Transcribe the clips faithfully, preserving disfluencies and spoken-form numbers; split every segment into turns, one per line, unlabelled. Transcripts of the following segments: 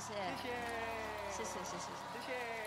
謝，謝謝，謝謝，謝謝，謝謝。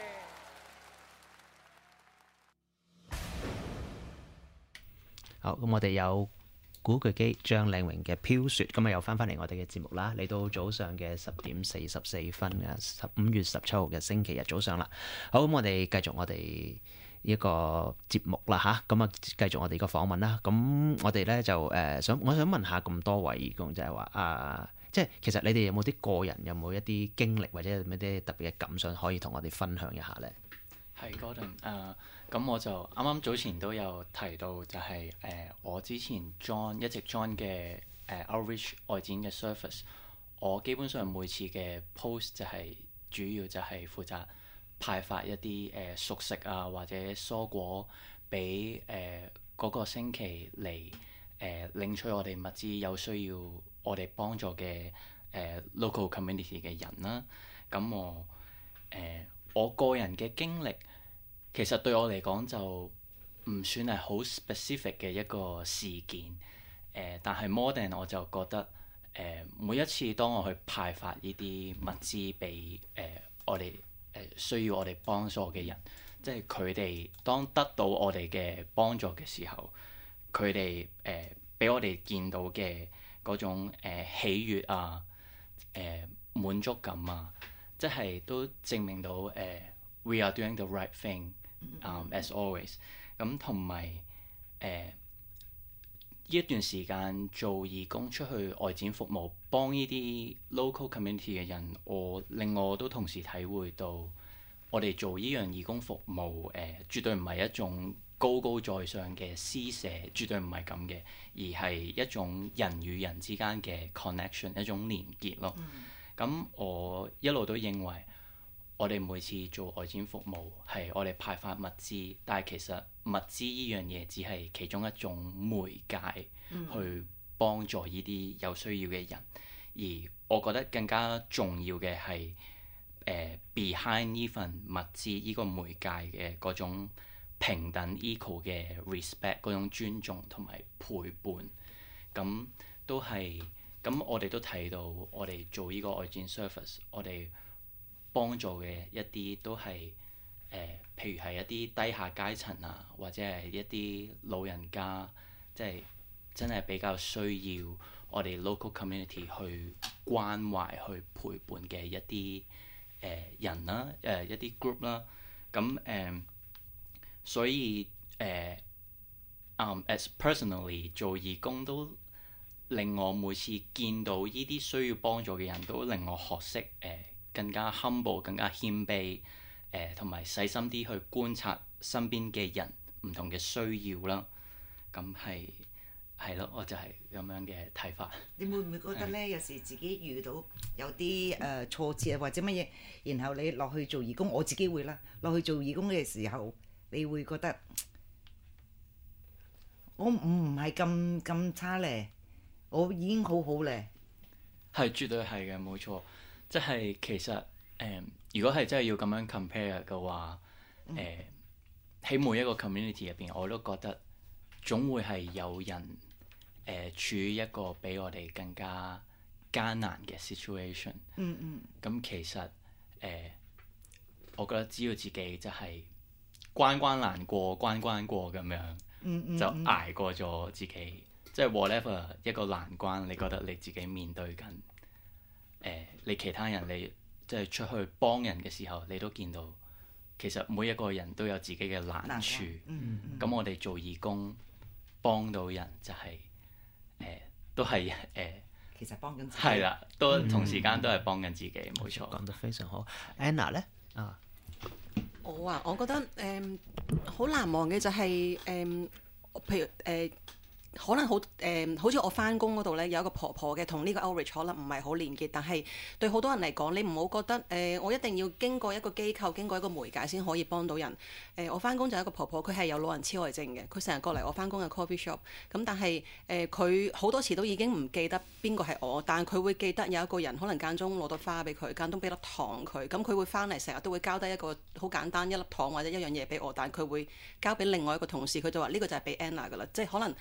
好，咁我哋有古巨基、張靚榮嘅飄雪，咁啊又翻返嚟我哋嘅節目啦，嚟到早上嘅十點四十四分啊，十五月十七號嘅星期日早上啦。好，咁我哋繼續我哋一個節目啦吓，咁啊繼續我哋個訪問啦。咁我哋咧就誒、呃、想，我想問下咁多位義工，就係話啊，即係其實你哋有冇啲個人有冇一啲經歷或者有冇啲特別嘅感想可以同我哋分享一下咧？
係 Gordon，誒咁我就啱啱早前都有提到、就係，就係誒我之前 join 一直 join 嘅誒、呃、outreach 外展嘅 service，我基本上每次嘅 post 就係主要就係負責派發一啲誒、呃、熟食啊或者蔬果俾誒嗰個星期嚟誒、呃、領取我哋物資有需要我哋幫助嘅誒、呃、local community 嘅人啦。咁我誒。呃我個人嘅經歷其實對我嚟講就唔算係好 specific 嘅一個事件，誒、呃，但係 more than 我就覺得誒、呃、每一次當我去派發呢啲物資俾誒、呃、我哋誒、呃、需要我哋幫助嘅人，即係佢哋當得到我哋嘅幫助嘅時候，佢哋誒俾我哋見到嘅嗰種、呃、喜悅啊、誒、呃、滿足感啊。即係都證明到誒、uh, ，we are doing the right thing，um, as always。咁同埋誒呢一段時間做義工出去外展服務，幫呢啲 local community 嘅人，我令我都同時體會到，我哋做呢樣義工服務誒、uh, 絕對唔係一種高高在上嘅施捨，絕對唔係咁嘅，而係一種人與人之間嘅 connection，一種連結咯。Mm. 咁我一路都認為，我哋每次做外展服務係我哋派發物資，但係其實物資呢樣嘢只係其中一種媒介去幫助呢啲有需要嘅人。而我覺得更加重要嘅係誒 behind 呢份物資呢個媒介嘅嗰種平等 equal 嘅 respect， 嗰種尊重同埋陪伴，咁都係。咁我哋都睇到，我哋做呢個外展 service，我哋幫助嘅一啲都係誒、呃，譬如係一啲低下階層啊，或者係一啲老人家，即係真係比較需要我哋 local community 去關懷、去陪伴嘅一啲誒、呃、人啦，誒、呃、一啲 group 啦。咁誒、呃，所以誒、呃 um, as personally 做義工都令我每次見到呢啲需要幫助嘅人都令我學識誒、呃、更加 humble、更加謙卑誒，同、呃、埋細心啲去觀察身邊嘅人唔同嘅需要啦。咁係係咯，我就係咁樣嘅睇法。
你會唔會覺得咧？有時自己遇到有啲誒、呃、挫折或者乜嘢，然後你落去做義工，我自己會啦。落去做義工嘅時候，你會覺得我唔唔係咁咁差咧。我已經好好咧，
係絕對係嘅，冇錯。即係其實誒、呃，如果係真係要咁樣 compare 嘅話，誒、呃、喺、嗯、每一個 community 入邊，我都覺得總會係有人誒、呃、處於一個比我哋更加艱難嘅 situation。
嗯嗯。咁
其實誒、呃，我覺得只要自己即係關關難過關關過咁樣，
嗯嗯嗯
就捱過咗自己。即係 whatever 一個難關，你覺得你自己面對緊，誒、呃，你其他人你即係出去幫人嘅時候，你都見到其實每一個人都有自己嘅難處。咁、嗯嗯、我哋做義工幫到人就係、是、誒、呃，都係誒，呃、
其實幫緊自己
係啦，都同時間都係幫緊自己，冇、嗯、錯。
講得非常好。Anna 咧啊，
我啊，我覺得誒好、嗯、難忘嘅就係、是、誒、嗯，譬如誒。呃可能好誒、呃，好似我翻工嗰度咧，有一個婆婆嘅，同呢個 outreach 可能唔係好連結，但係對好多人嚟講，你唔好覺得誒、呃，我一定要經過一個機構、經過一個媒介先可以幫到人。誒、呃，我翻工就係一個婆婆，佢係有老人痴呆症嘅，佢成日過嚟我翻工嘅 coffee shop，咁但係誒佢好多時都已經唔記得邊個係我，但係佢會記得有一個人可能間中攞到花俾佢，間中俾粒糖佢，咁佢會翻嚟成日都會交低一個好簡單一粒糖或者一樣嘢俾我，但係佢會交俾另外一個同事，佢就話呢個就係俾 Anna 噶啦，即係可能。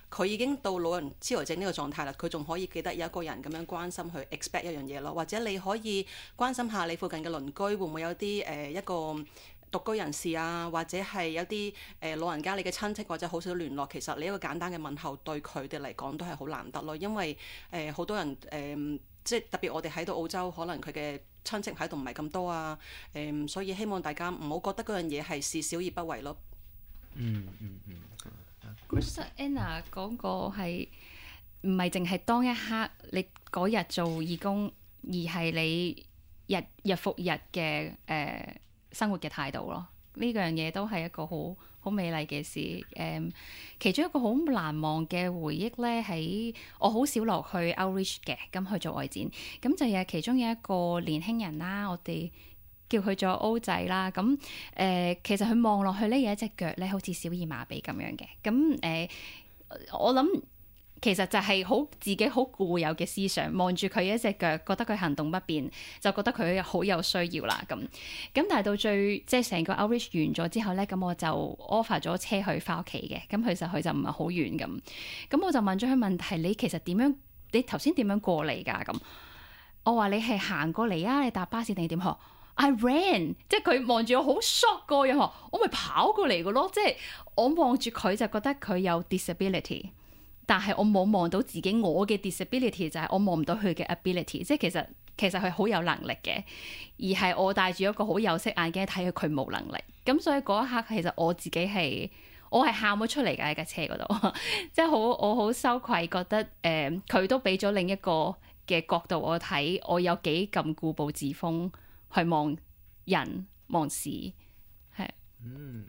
佢已經到老人痴呆症呢個狀態啦，佢仲可以記得有一個人咁樣關心去 expect 一樣嘢咯，或者你可以關心下你附近嘅鄰居會唔會有啲誒、呃、一個獨居人士啊，或者係有啲誒、呃、老人家你嘅親戚或者好少聯絡，其實你一個簡單嘅問候對佢哋嚟講都係好難得咯，因為誒好、呃、多人誒、呃、即係特別我哋喺到澳洲，可能佢嘅親戚喺度唔係咁多啊，誒、呃、所以希望大家唔好覺得嗰樣嘢係事小而不為咯。
嗯嗯嗯。
其實 Anna 講過係唔係淨係當一刻你嗰日做義工，而係你日日復日嘅誒、呃、生活嘅態度咯。呢樣嘢都係一個好好美麗嘅事。誒、嗯，其中一個好難忘嘅回憶咧，喺我好少落去 outreach 嘅，咁去做外展，咁就係其中有一個年輕人啦，我哋叫佢做 O 仔啦，咁誒、呃、其實佢望落去咧有一隻腳咧好似小兒麻痹咁樣嘅，咁誒、呃、我諗其實就係好自己好固有嘅思想，望住佢一隻腳，覺得佢行動不便，就覺得佢好有需要啦咁。咁但係到最即係成個 outreach 完咗之後咧，咁我就 offer 咗車去翻屋企嘅，咁其實佢就唔係好遠咁。咁我就問咗佢問題：你其實點樣？你頭先點樣過嚟㗎？咁我話你係行過嚟啊，你搭巴士定係點？I ran， 即係佢望住我好 shock 個樣，我咪跑過嚟嘅咯。即係我望住佢就覺得佢有 disability， 但係我冇望到自己我嘅 disability 就係我望唔到佢嘅 ability。即係其實其實佢好有能力嘅，而係我戴住一個好有色眼鏡睇佢，佢冇能力。咁所以嗰一刻其實我自己係我係喊咗出嚟㗎喺架車嗰度，即係好我好羞愧，覺得誒佢、呃、都俾咗另一個嘅角度我睇，我有幾咁固步自封。去望人望事，係。
嗯，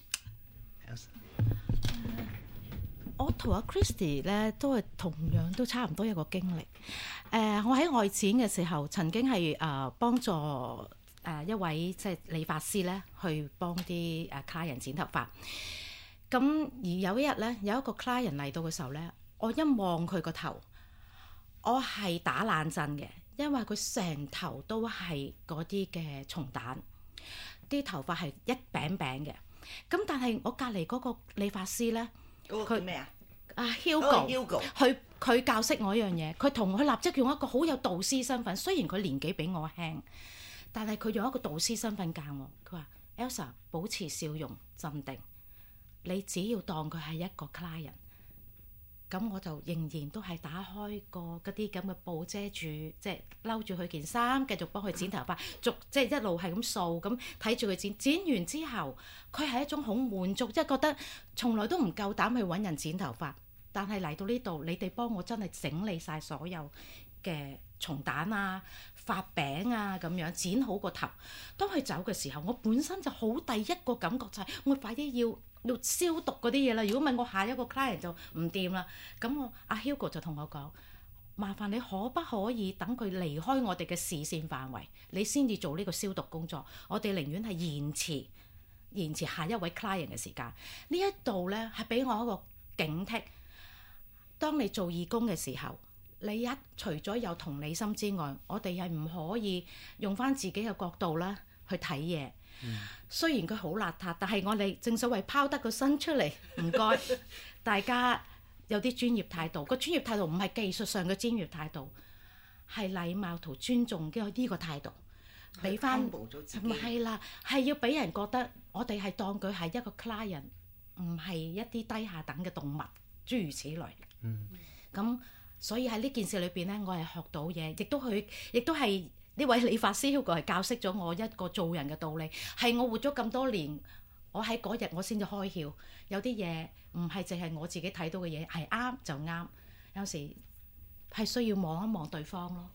我同阿 Christy 咧都係同樣都差唔多一個經歷。誒、呃，我喺外展嘅時候，曾經係誒、呃、幫助誒、呃、一位即係理髮師咧，去幫啲誒 client 剪頭髮。咁而有一日咧，有一個 client 嚟到嘅時候咧，我一望佢個頭，我係打冷震嘅。因為佢成頭都係嗰啲嘅蟲蛋，啲頭髮係一餅餅嘅。咁但係我隔離嗰個理髮師咧，
佢咩啊？
阿 Hugo，佢佢教識我一樣嘢，佢同佢立即用一個好有導師身份，雖然佢年紀比我輕，但係佢用一個導師身份教我。佢話 Elsa 保持笑容鎮定，你只要當佢係一個 client。咁我就仍然都係打開個嗰啲咁嘅布遮住，即係嬲住佢件衫，繼續幫佢剪頭髮，逐即係一路係咁掃，咁睇住佢剪。剪完之後，佢係一種好滿足，即係覺得從來都唔夠膽去揾人剪頭髮，但係嚟到呢度，你哋幫我真係整理晒所有嘅蟲蛋啊、髮餅啊咁樣剪好個頭。當佢走嘅時候，我本身就好第一個感覺就係我快啲要。要消毒嗰啲嘢啦，如果唔係我下一個 client 就唔掂啦。咁我阿 Hugo 就同我講：麻煩你可不可以等佢離開我哋嘅視線範圍，你先至做呢個消毒工作。我哋寧願係延遲延遲下一位 client 嘅時間。呢一度咧係俾我一個警惕。當你做義工嘅時候，你一除咗有同理心之外，我哋係唔可以用翻自己嘅角度啦去睇嘢。嗯、雖然佢好邋遢，但係我哋正所謂拋得個身出嚟，唔該大家有啲專業態度。個專業態度唔係技術上嘅專業態度，係禮貌同尊重嘅呢個態度，俾翻唔係啦，係要俾人覺得我哋係當佢係一個 client， 唔係一啲低下等嘅動物，諸如此類。嗯，咁所以喺呢件事裏邊咧，我係學到嘢，亦都去，亦都係。呢位理髮師 Hugo 係教識咗我一個做人嘅道理，係我活咗咁多年，我喺嗰日我先至開竅。有啲嘢唔係淨係我自己睇到嘅嘢，係啱就啱。有時係需要望一望對方咯。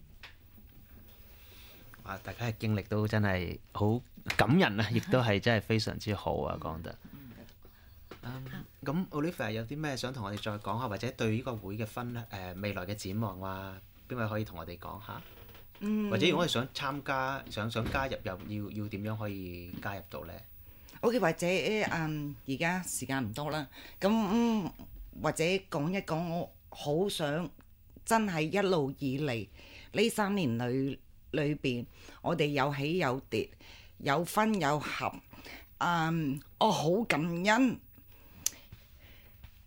哇！大家嘅經歷都真係好感人啊，亦都係真係非常之好啊，講得。咁、um, Olivia 有啲咩想同我哋再講下，或者對呢個會嘅分誒、呃、未來嘅展望啊？邊位可以同我哋講下？或者如果我哋想參加、想想加入，又要要點樣可以加入到咧？
好嘅，或者誒而家時間唔多啦，咁、嗯、或者講一講，我好想真係一路以嚟呢三年裏裏邊，我哋有起有跌，有分有合，嗯，我好感恩，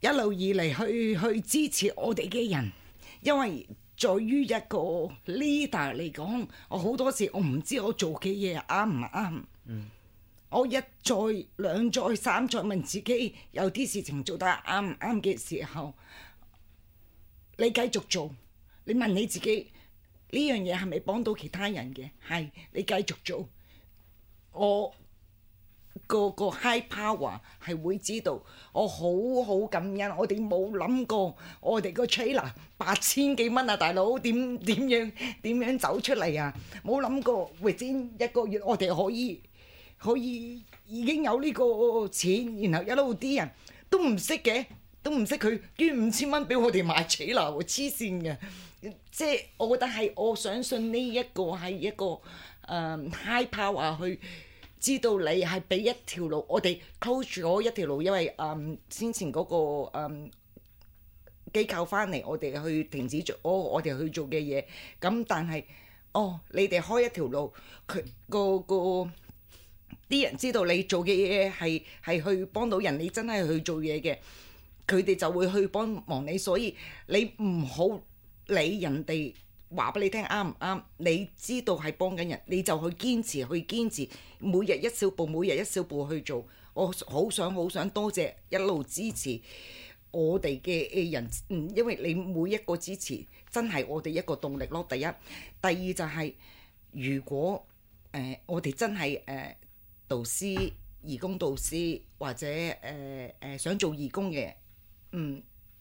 一路以嚟去去支持我哋嘅人，因為在於一個 leader 嚟講，我好多時我唔知我做嘅嘢啱唔啱。嗯，我一再兩再三再問自己，有啲事情做得啱唔啱嘅時候，你繼續做。你問你自己呢樣嘢係咪幫到其他人嘅？係，你繼續做。我個個 high power 係會知道，我好好感恩。我哋冇諗過，我哋個 trailer 八千幾蚊啊，大佬點點樣點樣走出嚟啊？冇諗過，within一個月我哋可以可以已經有呢個錢，然後一路啲人都唔識嘅，都唔識佢捐五千蚊俾我哋買 trailer 喎，黐線嘅。即係我覺得係，我相信呢一個係一個誒、um, high power 去。知道你係俾一條路，我哋 close 咗一條路，因為誒、嗯、先前嗰、那個誒、嗯、機構翻嚟，我哋去停止做，我我哋去做嘅嘢。咁但係，哦，你哋開一條路，佢個個啲人知道你做嘅嘢係係去幫到人，你真係去做嘢嘅，佢哋就會去幫忙你。所以你唔好理人哋話俾你聽啱唔啱，你知道係幫緊人，你就去堅持，去堅持，每日一小步，每日一小步去做。我好想好想多謝一路支持我哋嘅人，嗯，因為你每一個支持真係我哋一個動力咯。第一，第二就係、是、如果誒、呃、我哋真係誒、呃、導師、義工導師或者誒誒、呃呃、想做義工嘅，嗯。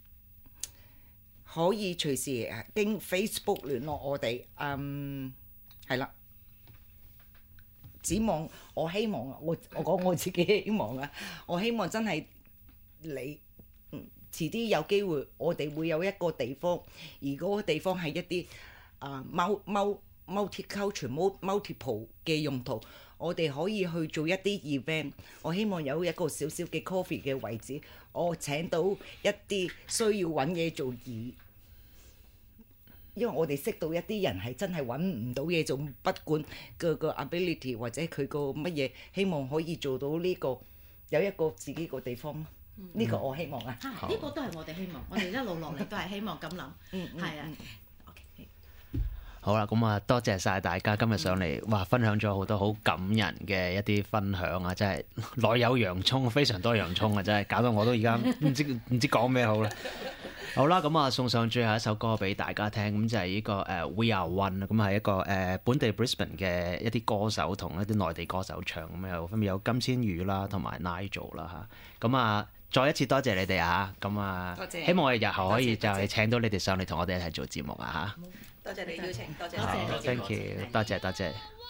可以隨時經 Facebook 聯絡我哋，嗯，係啦。指望我希望啊，我我講我自己希望啊，我希望真係你，嗯，遲啲有機會，我哋會有一個地方，而嗰個地方係一啲啊 multi multicultural multiple 嘅用途，我哋可以去做一啲 event。我希望有一個少少嘅 coffee 嘅位置，我請到一啲需要揾嘢做而。因為我哋識到一啲人係真係揾唔到嘢做，不管個個 ability 或者佢個乜嘢，希望可以做到呢個有一個自己個地方咯。呢、嗯、個我希望啊，
呢、呢個都係我哋希望，我哋一路落嚟都係希望咁諗。嗯，係啊。OK。
好啦，咁啊，多謝晒大家今日上嚟，哇，分享咗好多好感人嘅一啲分享啊！真係內有洋葱，非常多洋葱啊！真係搞到我都而家唔知唔知講咩好啦。好啦，咁啊送上最後一首歌俾大家聽，咁就係呢、這個誒、uh, We Are One，咁係一個誒、uh, 本地 Brisbane 嘅一啲歌手同一啲內地歌手唱，咁有分別有金千羽啦，同埋 Nigel 啦嚇，咁啊再一次多謝你哋啊，咁啊
多謝，
希望我哋日後可以就係請到你哋上嚟同我哋一齊做節目啊嚇，
多謝你邀請，多謝，
好 thank you，多謝多謝。